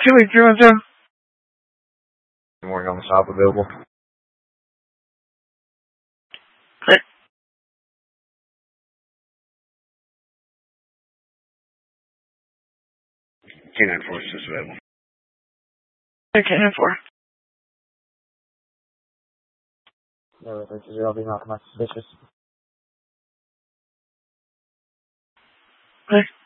28310. Morning on the stop available. Click. K94 is just available. Okay, 4. No, 320, I'll be not suspicious. Click.